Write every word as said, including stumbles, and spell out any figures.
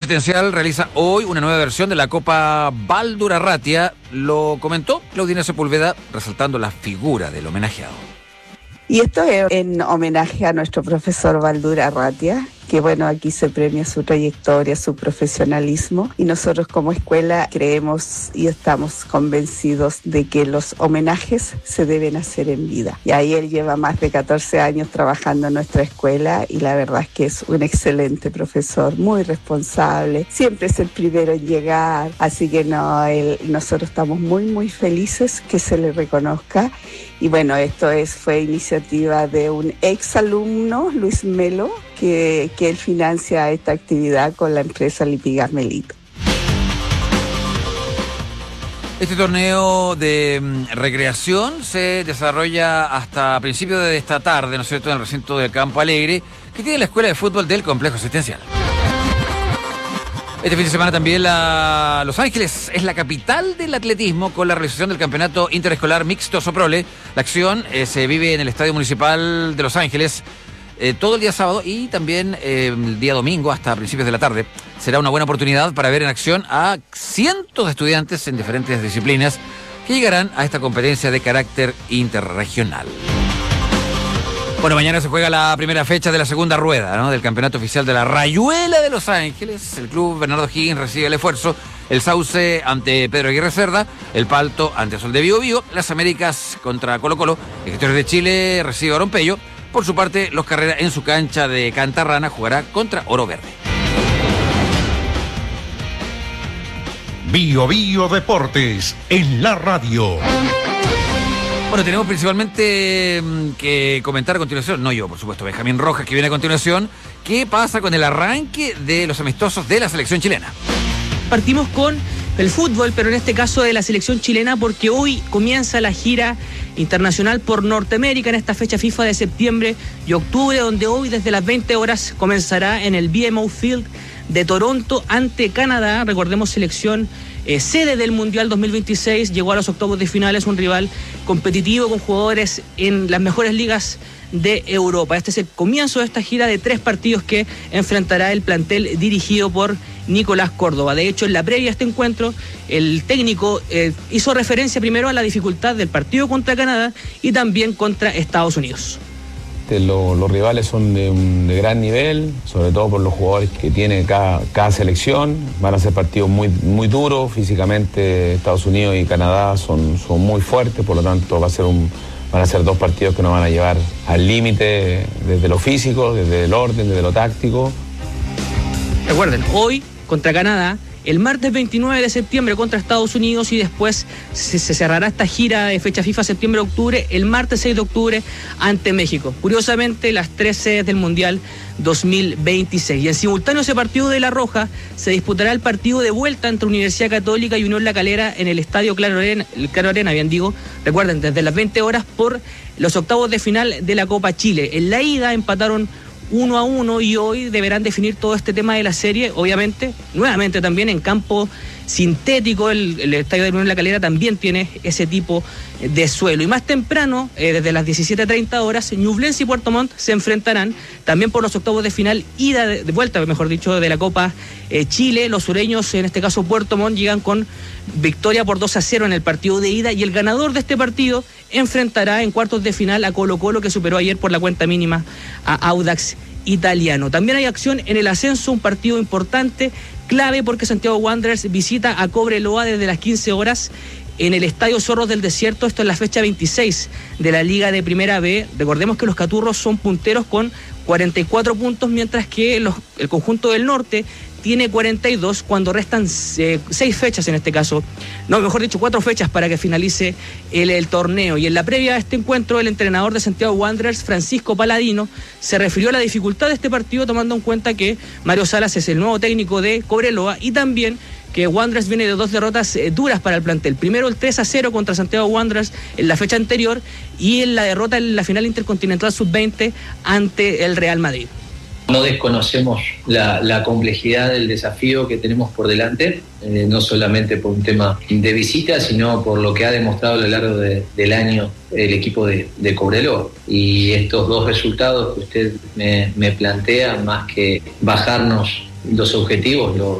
Asistencial realiza hoy una nueva versión de la Copa Baldur Arratia. Lo comentó Claudina Sepúlveda, resaltando la figura del homenajeado. Y esto es en homenaje a nuestro profesor Baldur Arratia, que bueno, aquí se premia su trayectoria, su profesionalismo, y nosotros como escuela creemos y estamos convencidos de que los homenajes se deben hacer en vida. Y ahí él lleva más de catorce años trabajando en nuestra escuela y la verdad es que es un excelente profesor, muy responsable, siempre es el primero en llegar, así que no, él, nosotros estamos muy muy felices que se le reconozca. Y bueno, esto es fue iniciativa de un ex alumno, Luis Melo, que, que él financia esta actividad con la empresa Lipigas Melito. Este torneo de mm, recreación se desarrolla hasta principios de esta tarde, ¿no es cierto?, en el recinto del Campo Alegre, que tiene la escuela de fútbol del Complejo Asistencial. Este fin de semana también la Los Ángeles es la capital del atletismo con la realización del campeonato interescolar mixto Soprole. La acción eh, se vive en el Estadio Municipal de Los Ángeles eh, todo el día sábado y también eh, el día domingo hasta principios de la tarde. Será una buena oportunidad para ver en acción a cientos de estudiantes en diferentes disciplinas que llegarán a esta competencia de carácter interregional. Bueno, mañana se juega la primera fecha de la segunda rueda, ¿no?, del campeonato oficial de la Rayuela de Los Ángeles. El club Bernardo Higgins recibe el esfuerzo, el Sauce ante Pedro Aguirre Cerda, el Palto ante Sol de Bío Bío, las Américas contra Colo Colo, el Gestores de Chile recibe a Orompeyo. Por su parte, los Carreras en su cancha de Cantarrana jugará contra Oro Verde. Bío Bío Deportes en la radio. Bueno, tenemos principalmente que comentar a continuación, no yo, por supuesto, Benjamín Rojas, que viene a continuación. ¿Qué pasa con el arranque de los amistosos de la selección chilena? Partimos con el fútbol, pero en este caso de la selección chilena, porque hoy comienza la gira internacional por Norteamérica en esta fecha FIFA de septiembre y octubre, donde hoy desde las veinte horas comenzará en el B M O Field de Toronto ante Canadá. Recordemos, selección Eh, sede del Mundial dos mil veintiséis, llegó a los octavos de finales, un rival competitivo con jugadores en las mejores ligas de Europa. Este es el comienzo de esta gira de tres partidos que enfrentará el plantel dirigido por Nicolás Córdoba. De hecho, en la previa a este encuentro, el técnico eh, hizo referencia primero a la dificultad del partido contra Canadá y también contra Estados Unidos. Los, los rivales son de, de gran nivel, sobre todo por los jugadores que tiene cada, cada selección. Van a ser partidos muy, muy duros físicamente. Estados Unidos y Canadá son, son muy fuertes, por lo tanto va a ser un, van a ser dos partidos que nos van a llevar al límite desde lo físico, desde el orden, desde lo táctico. Recuerden, hoy contra Canadá, el martes veintinueve de septiembre contra Estados Unidos y después se, se cerrará esta gira de fecha FIFA septiembre-octubre el martes seis de octubre ante México. Curiosamente, las tres sedes del Mundial dos mil veintiséis. Y en simultáneo ese partido de La Roja se disputará el partido de vuelta entre Universidad Católica y Unión La Calera en el Estadio Claro Arena, Claro Arena, bien digo, recuerden, desde las veinte horas por los octavos de final de la Copa Chile. En la ida empataron uno a uno y hoy deberán definir todo este tema de la serie, obviamente, nuevamente también en campo sintético. El, el estadio de Unión La Calera también tiene ese tipo de suelo. Y más temprano, eh, desde las diecisiete treinta horas, Ñublense y Puerto Montt se enfrentarán también por los octavos de final, ida de, de vuelta, mejor dicho, de la Copa eh, Chile. Los sureños, en este caso Puerto Montt, llegan con victoria por dos a cero en el partido de ida y el ganador de este partido enfrentará en cuartos de final a Colo Colo, que superó ayer por la cuenta mínima a Audax Italiano. También hay acción en el ascenso, un partido importante, clave, porque Santiago Wanderers visita a Cobreloa desde las quince horas en el Estadio Zorros del Desierto. Esto es la fecha veintiséis de la Liga de Primera B. Recordemos que los Caturros son punteros con cuarenta y cuatro puntos, mientras que los, el conjunto del norte tiene cuarenta y dos cuando restan eh, seis fechas en este caso, no, mejor dicho, cuatro fechas para que finalice el, el torneo. Y en la previa a este encuentro, el entrenador de Santiago Wanderers, Francisco Paladino, se refirió a la dificultad de este partido, tomando en cuenta que Mario Salas es el nuevo técnico de Cobreloa y también que Wanderers viene de dos derrotas eh, duras para el plantel. Primero el tres a cero contra Santiago Wanderers en la fecha anterior y en la derrota en la final intercontinental sub veinte ante el Real Madrid. No desconocemos la, la complejidad del desafío que tenemos por delante, eh, no solamente por un tema de visita, sino por lo que ha demostrado a lo largo de, del año el equipo de, de Cobreloa. Y estos dos resultados que usted me, me plantea, más que bajarnos los objetivos, lo,